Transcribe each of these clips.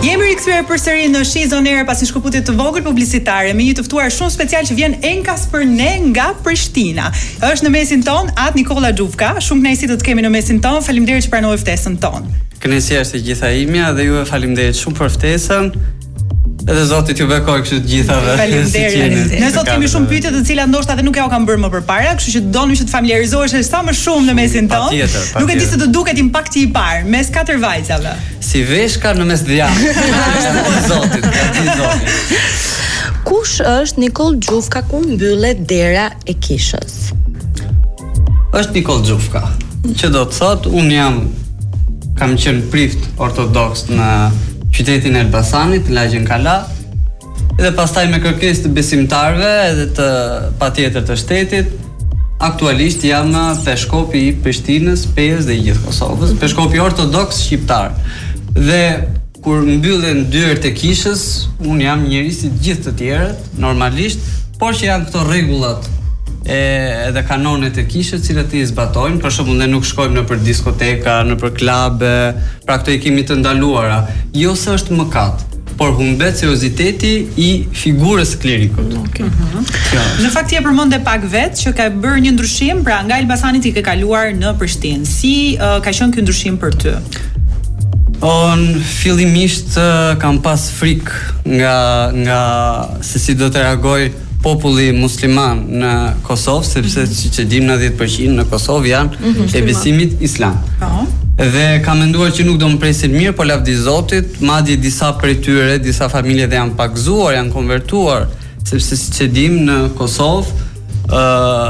Jemi rikthyer përsëri në She's on Air pas një shkëputje të vogël publicitare me një të ftuar shumë special që vjen enkas për ne nga Prishtina. Është në mesin ton At Nikola Xhufka. Shumë kënaqësi të të kemi në mesin ton. Faleminderit që pranoi ftesën tonë. Kënaqësia është e gjitha imja dhe juve faleminderit shumë për ftesën. Edhe Zoti t'ju bekoj kështu të gjithave. Faleminderit. Ne sot kemi shumë pyetje të cilat ndoshta edhe nuk ja u kam bërë më përpara, kështu që donim që të familiarizohesh sa më shumë në mesin ton. Nuk e di se të duket impakti i parë mes 4 vajzave. Si veshka në mes djathtë. Zotit. Kush është Nikol Xhufka ku mbyllet dera e kishës? Është Nikol Xhufka. Që do të thotë, kam qenë prift ortodoks në qytetin e Elbasanit, në lagjen Kala, dhe pastaj me kërkesë të besimtarëve edhe të patjetër të shtetit, aktualisht jam peshkopi i Prishtinës, Pejës dhe i gjithë Kosovës, peshkopi ortodoks shqiptar. Dhe kur mbyllen dyert e kishës, unë jam njeri si gjithë të tjerët, normalisht, por që janë këto rregullat edhe kanonet e kishës, cilat i zbatojmë. Për shembull, ne nuk shkojmë në për diskoteka, në për klabe, pra këto i kemi të ndaluara. Jo se është mëkat, por humbet serioziteti i figurës klerikut. Në fakt je përmendë pak vetë që ka bërë një ndryshim, pra nga Elbasanit i ke kaluar në Prishtinë. Si ka qenë ky ndryshim për ty? Fillimisht kam pas frikë nga se si do të reagoj populli musliman në Kosovë, sepse siç e dim 90% në Kosovë janë e besimit islam. Dhe kam menduar që nuk do më presin mirë, por lavdi Zotit, madje disa prej tyre, disa familje dhe janë pagzuar, janë konvertuar, sepse siç e dim në Kosovë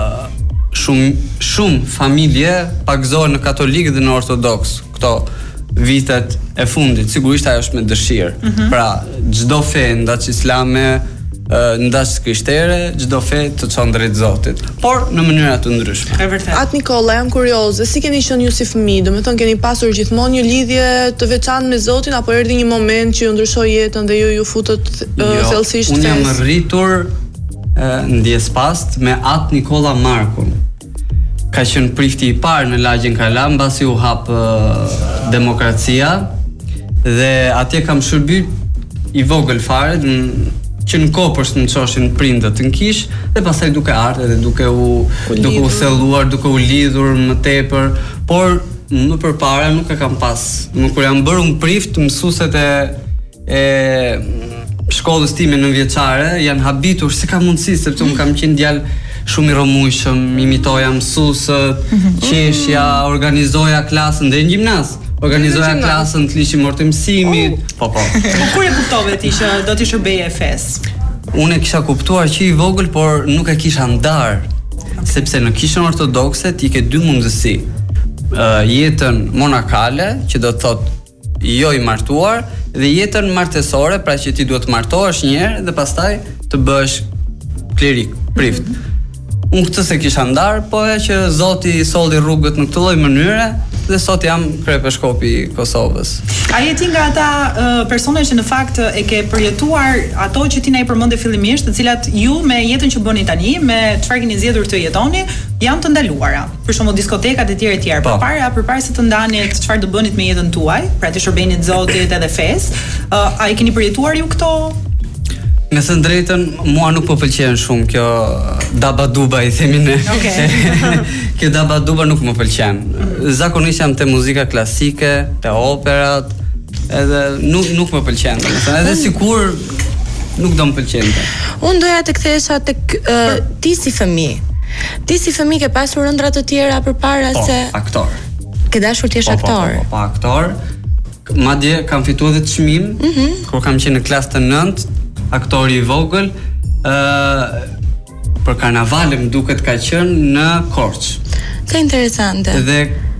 shumë familje pagzohen në katolik dhe në ortodoks. Këto vitet e fundit, sigurisht ajo është me dëshirë. Pra, çdo fe ndaç islame, ndaç krishtere, çdo fe të çon drejt Zotit, por në mënyra të ndryshme. Është vërtet. At Nikola, jam kurioze, si keni qenë ju si fëmijë? Domethënë keni pasur gjithmonë një lidhje të veçantë me Zotin apo erdhi një moment që ju ndryshoi jetën dhe ju futët thellësisht unë jam rritur ndjes past me At Nikola Markun. Ka qenë prifti i parë në lagjen Kala mbasi u hap demokracia dhe atje kam shërbyer i vogël fare që në Kopës në çoshin prindët në kish dhe pastaj duke ardhur dhe duke u thelluar, duke u lidhur më tepër, por më përpara nuk e kam pas. Kur jam bërë un prift, mësueset e shkollës time nëntëvjeçare janë habitur se ka mundësi, sepse un kam qenë djalë shumë i rrëmujshëm, imitoja mësuesët, qeshja, organizoja klasën dhe në gjimnaz. Organizoja klasën të liçi mortë mësimit. Po. Kur e kuptove ti që do të shërbeje fes? Unë e kisha kuptuar që i vogël, por nuk e kisha ndar. Sepse në kishën ortodokse ti ke dy mundësi. Jetën monakale, që do të thotë jo i martuar, dhe jetën martesore, pra që ti duhet të martohesh një herë dhe pastaj të bëhesh klerik, prift. Unë këtë se kisha ndar, po e që Zoti i solli rrugët në këtë lloj mënyre dhe sot jam kryepeshkopi i Kosovës. A je ti nga ata persona që në fakt e ke përjetuar ato që ti na i përmendë fillimisht, të cilat ju me jetën që bëni tani, me çfarë keni zgjedhur të jetoni, janë të ndaluara. Për shembull diskotekat e tjera. Përpara se të ndanit çfarë do bënit me jetën tuaj, pra të shërbenit Zotit edhe fesë, a i keni përjetuar ju këto? Me thënë drejtën, mua nuk po pëlqen shumë kjo dabaduba i themi ne. Kjo dabaduba nuk më pëlqen. Zakonisht jam te muzika klasike, te operat, edhe nuk më pëlqen. Edhe sikur nuk do më pëlqente. Unë doja të kthehesha tek ti si fëmijë. Ti si fëmijë ke pasur ëndra të tjera përpara se aktor. Ke dashur të jesh aktor? Po, aktor. Madje kam fituar edhe çmim kur kam qenë në klasë të 9. Aktori i vogël për karnavalin më duket ka qenë në Korçë. Sa interesante. Dhe